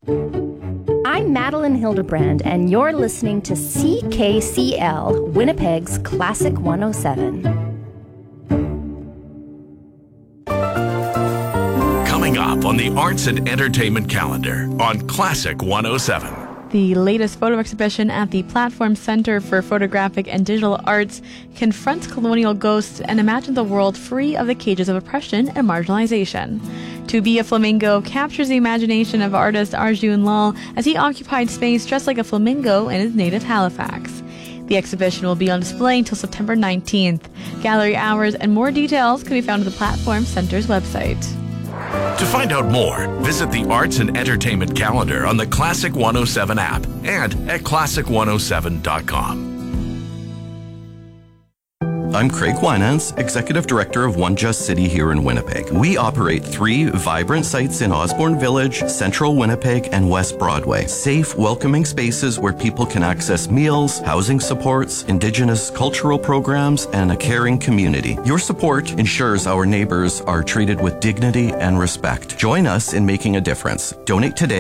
I'm Madeline Hildebrand, and you're listening to CKCL, Winnipeg's Classic 107. Coming up on the Arts and Entertainment calendar on Classic 107. The latest photo exhibition at the Platform Center for Photographic and Digital Arts confronts colonial ghosts and imagines a world free of the cages of oppression and marginalization. To Be a Flamingo captures the imagination of artist Arjun Lal as he occupied space dressed like a flamingo in his native Halifax. The exhibition will be on display until September 19th. Gallery hours and more details can be found at the Platform Center's website. To find out more, visit the Arts and Entertainment calendar on the Classic 107 app and at classic107.com. I'm Craig Winans, Executive Director of One Just City here in Winnipeg. We operate 3 vibrant sites in Osborne Village, Central Winnipeg, and West Broadway. Safe, welcoming spaces where people can access meals, housing supports, Indigenous cultural programs, and a caring community. Your support ensures our neighbors are treated with dignity and respect. Join us in making a difference. Donate today